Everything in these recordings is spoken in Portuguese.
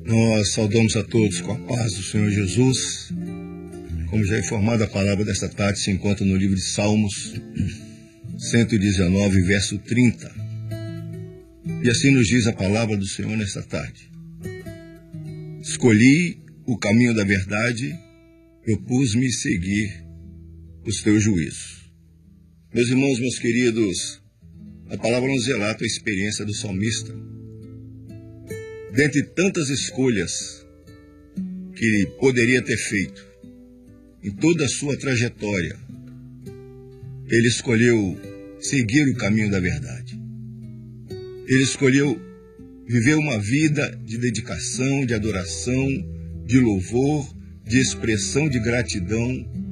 Nós saudamos a todos com a paz do Senhor Jesus. Como já informado, a palavra desta tarde se encontra no livro de Salmos 119, verso 30. E assim nos diz a palavra do Senhor nesta tarde. Escolhi o caminho da verdade, propus-me seguir os teus juízos. Meus irmãos, meus queridos, a palavra nos relata a experiência do salmista. Dentre tantas escolhas que ele poderia ter feito em toda a sua trajetória, ele escolheu seguir o caminho da verdade. Ele escolheu viver uma vida de dedicação, de adoração, de louvor, de expressão de gratidão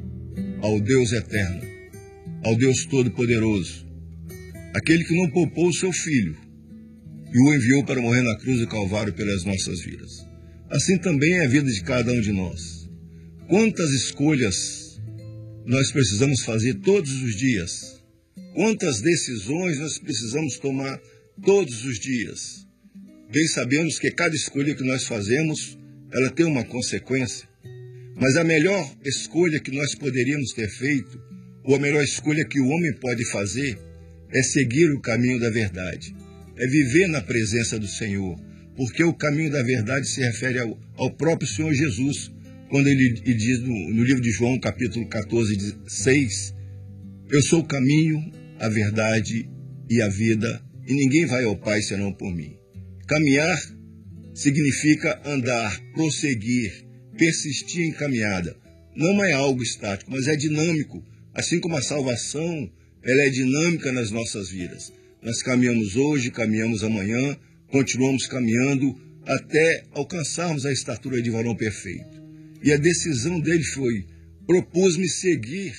ao Deus eterno, ao Deus Todo-Poderoso, aquele que não poupou o seu Filho e o enviou para morrer na cruz do Calvário pelas nossas vidas. Assim também é a vida de cada um de nós. Quantas escolhas nós precisamos fazer todos os dias? Quantas decisões nós precisamos tomar todos os dias? Bem sabemos que cada escolha que nós fazemos, ela tem uma consequência. Mas a melhor escolha que nós poderíamos ter feito, ou a melhor escolha que o homem pode fazer, é seguir o caminho da verdade. É viver na presença do Senhor, porque o caminho da verdade se refere ao próprio Senhor Jesus, quando ele diz no livro de João, capítulo 14, 6, eu sou o caminho, a verdade e a vida, e ninguém vai ao Pai senão por mim. Caminhar significa andar, prosseguir, persistir em caminhada. Não é algo estático, mas é dinâmico, assim como a salvação, ela é dinâmica nas nossas vidas. Nós caminhamos hoje, caminhamos amanhã, continuamos caminhando até alcançarmos a estatura de varão perfeito. E a decisão dele foi, propus-me seguir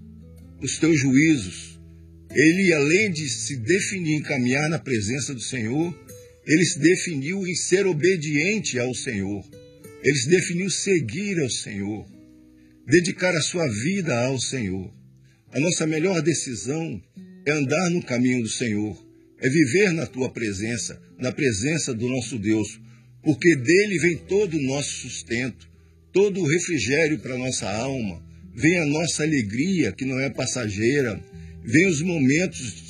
os teus juízos. Ele, além de se definir em caminhar na presença do Senhor, ele se definiu em ser obediente ao Senhor. Ele se definiu seguir ao Senhor, dedicar a sua vida ao Senhor. A nossa melhor decisão é andar no caminho do Senhor, é viver na tua presença, na presença do nosso Deus, porque dele vem todo o nosso sustento, todo o refrigério para a nossa alma, vem a nossa alegria, que não é passageira, vem os momentos